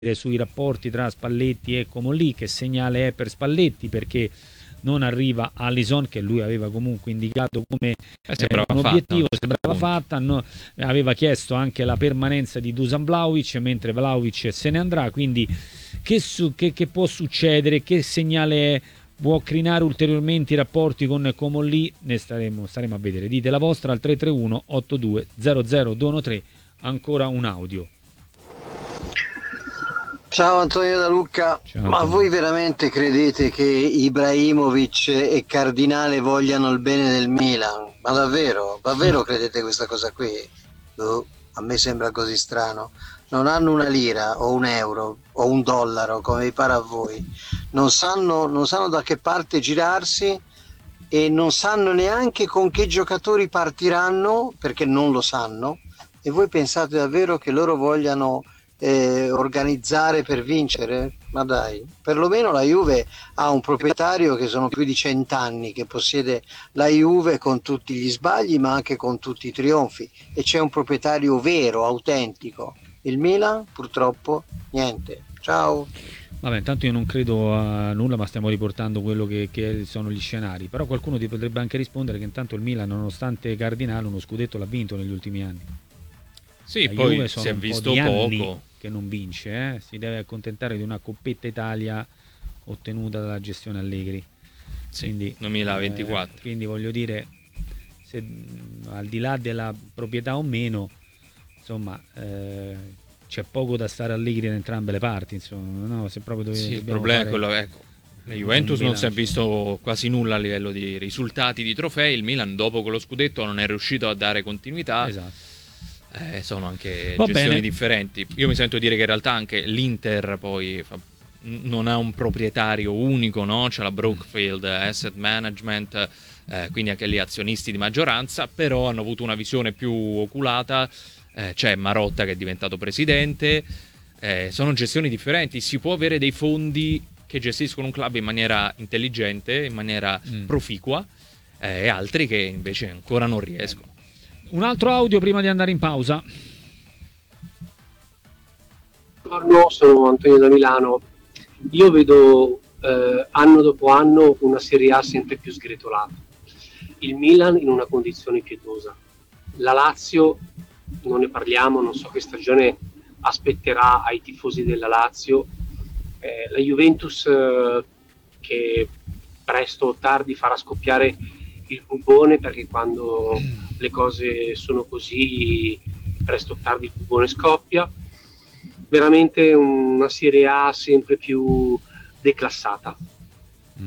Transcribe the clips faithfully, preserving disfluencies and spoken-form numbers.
sui rapporti tra Spalletti e Comolli, che segnale è per Spalletti, perché non arriva Alisson, che lui aveva comunque indicato come eh, eh, un obiettivo, fatta, sembrava fatta, no, aveva chiesto anche la permanenza di Dusan Vlahovic, mentre Vlahovic se ne andrà, quindi che, su, che, che può succedere, che segnale è? Può crinare ulteriormente i rapporti con Comolli? Ne staremo, staremo a vedere. Dite la vostra al tre tre uno otto due zero zero due uno tre. Ancora un audio. Ciao Antonio Da Lucca. Ciao, ma Antonio. voi veramente credete che Ibrahimovic e Cardinale vogliano il bene del Milan? Ma davvero? Davvero credete questa cosa qui? Oh, a me sembra così strano. Non hanno una lira o un euro o un dollaro come vi pare a voi, non sanno, non sanno da che parte girarsi e non sanno neanche con che giocatori partiranno, perché non lo sanno. E voi pensate davvero che loro vogliano eh, organizzare per vincere? Ma dai, perlomeno la Juve ha un proprietario che sono più di cent'anni che possiede la Juve, con tutti gli sbagli ma anche con tutti i trionfi, e c'è un proprietario vero, autentico. Il Milan purtroppo niente. Ciao. Vabbè, intanto io non credo a nulla, ma stiamo riportando quello che, che sono gli scenari. Però qualcuno ti potrebbe anche rispondere che intanto il Milan, nonostante Cardinale, uno scudetto l'ha vinto negli ultimi anni. Sì, La poi Juve si è un visto po' di poco anni che non vince, eh? Si deve accontentare di una Coppetta Italia ottenuta dalla gestione Allegri. Sì, quindi, duemilaventiquattro. Eh, quindi voglio dire, se, al di là della proprietà o meno, insomma, eh, c'è poco da stare Allegri da entrambe le parti, insomma, no? Se proprio dove, sì, il problema è quello, ecco. La Juventus non si è visto quasi nulla a livello di risultati, di trofei. Il Milan dopo con lo scudetto non è riuscito a dare continuità. Esatto. Eh, sono anche Va gestioni bene. differenti. Io mi sento dire che in realtà anche l'Inter poi fa, non ha un proprietario unico, no? C'è la Brookfield Asset Management, eh, quindi anche lì azionisti di maggioranza, però hanno avuto una visione più oculata. Eh, c'è Marotta che è diventato presidente. Eh, sono gestioni differenti. Si può avere dei fondi che gestiscono un club in maniera intelligente, in maniera mm. proficua, eh, e altri che invece ancora non riescono. Un altro audio prima di andare in pausa. Buongiorno, sono Antonio da Milano. Io vedo eh, anno dopo anno una Serie A sempre più sgretolata. Il Milan in una condizione pietosa. La Lazio, non ne parliamo, non so che stagione aspetterà ai tifosi della Lazio. Eh, la Juventus eh, che presto o tardi farà scoppiare il bubone, perché quando le cose sono così presto o tardi il bubone scoppia. Veramente una Serie A sempre più declassata. Mm.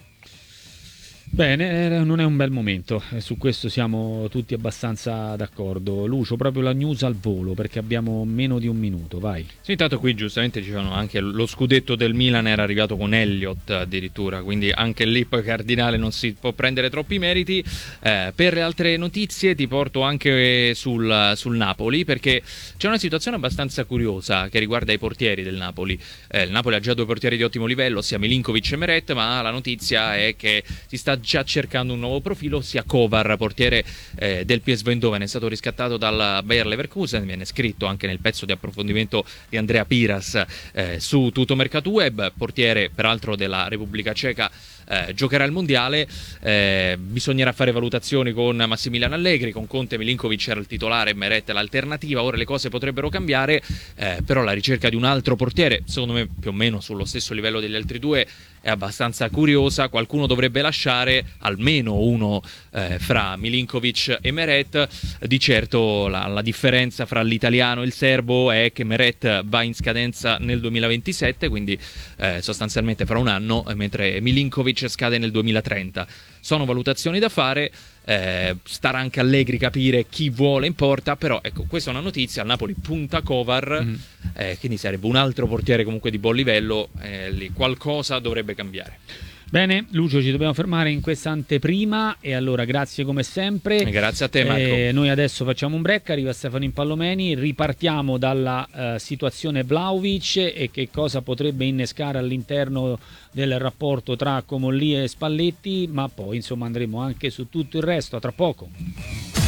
Bene, non è un bel momento, su questo siamo tutti abbastanza d'accordo. Lucio, proprio la news al volo, perché abbiamo meno di un minuto, vai. Sì, intanto qui giustamente dicevano anche lo scudetto del Milan era arrivato con Elliott addirittura, quindi anche lì poi Cardinale non si può prendere troppi meriti. Eh, per le altre notizie ti porto anche sul, sul Napoli, perché c'è una situazione abbastanza curiosa che riguarda i portieri del Napoli. Eh, il Napoli ha già due portieri di ottimo livello, sia Milinkovic e Meret, ma la notizia è che si sta già cercando un nuovo profilo, sia Kovar, portiere eh, del P S V Eindhoven, è stato riscattato dal Bayer Leverkusen, viene scritto anche nel pezzo di approfondimento di Andrea Piras eh, su Tutto Mercato Web, portiere peraltro della Repubblica Ceca. Eh, giocherà il mondiale, eh, bisognerà fare valutazioni con Massimiliano Allegri, con Conte Milinkovic era il titolare, Meret l'alternativa, ora le cose potrebbero cambiare, eh, però la ricerca di un altro portiere, secondo me più o meno sullo stesso livello degli altri due, è abbastanza curiosa. Qualcuno dovrebbe lasciare, almeno uno eh, fra Milinkovic e Meret. Di certo la, la differenza fra l'italiano e il serbo è che Meret va in scadenza nel duemilaventisette, quindi eh, sostanzialmente fra un anno, mentre Milinkovic scade nel duemilatrenta. Sono valutazioni da fare, eh, starà anche Allegri capire chi vuole in porta, però ecco, questa è una notizia, il Napoli punta Kovar, mm. eh, quindi sarebbe un altro portiere comunque di buon livello, eh, lì qualcosa dovrebbe cambiare. Bene, Lucio, ci dobbiamo fermare in questa anteprima e allora grazie come sempre. E grazie a te, Marco. Eh, noi adesso facciamo un break, arriva Stefano Impallomeni, ripartiamo dalla uh, situazione Vlahovic e che cosa potrebbe innescare all'interno del rapporto tra Comolli e Spalletti, ma poi insomma andremo anche su tutto il resto, a tra poco.